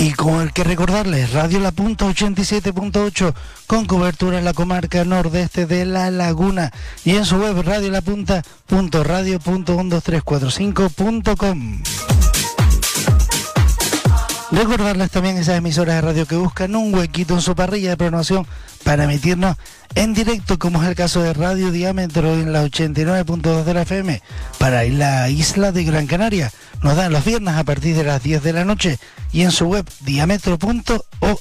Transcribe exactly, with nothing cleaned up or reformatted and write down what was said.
Y con el que recordarles, Radio La Punta ochenta y siete punto ocho, con cobertura en la comarca nordeste de La Laguna, y en su web radiolapunta punto radio punto uno dos tres cuatro cinco punto com. Recordarles también esas emisoras de radio que buscan un huequito en su parrilla de programación para emitirnos en directo, como es el caso de Radio Diámetro en la ochenta y nueve punto dos de la F M para la isla de Gran Canaria. Nos dan los viernes a partir de las diez de la noche, y en su web diámetro punto org.